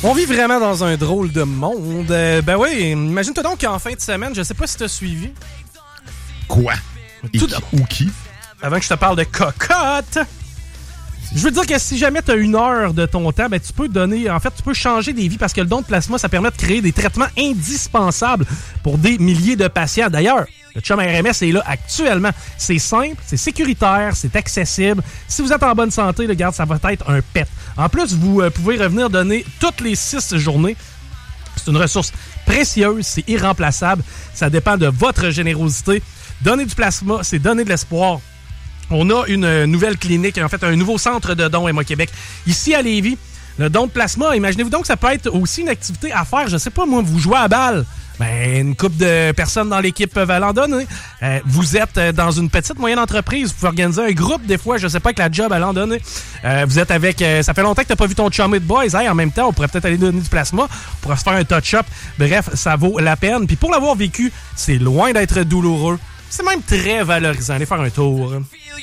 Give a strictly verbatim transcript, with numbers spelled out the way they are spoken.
On vit vraiment dans un drôle de monde. Euh, ben oui, imagine-toi donc qu'en fin de semaine, je sais pas si t'as suivi. Quoi? Tout qui, ou qui? Avant que je te parle de cocotte. Je veux dire que si jamais tu as une heure de ton temps, ben tu peux donner, en fait, tu peux changer des vies parce que le don de plasma, ça permet de créer des traitements indispensables pour des milliers de patients. D'ailleurs, le Chum R M S est là actuellement. C'est simple, c'est sécuritaire, c'est accessible. Si vous êtes en bonne santé, le garde, ça va être un pet. En plus, vous euh, pouvez revenir donner toutes les six journées. C'est une ressource précieuse, c'est irremplaçable. Ça dépend de votre générosité. Donner du plasma, c'est donner de l'espoir. On a une nouvelle clinique, en fait, un nouveau centre de dons M A Québec. Ici, à Lévis, le don de plasma, imaginez-vous donc que ça peut être aussi une activité à faire. Je sais pas, moi, vous jouez à la balle. Ben, une couple de personnes dans l'équipe peuvent aller en donner. Euh, vous êtes dans une petite moyenne entreprise. Vous pouvez organiser un groupe, des fois, je sais pas, avec la job à l'en donner. Euh, vous êtes avec... Euh, ça fait longtemps que t'as pas vu ton chummy de boys. Hey, en même temps, on pourrait peut-être aller donner du plasma. On pourrait se faire un touch-up. Bref, ça vaut la peine. Puis pour l'avoir vécu, c'est loin d'être douloureux. C'est même très valorisant. Allez faire un tour.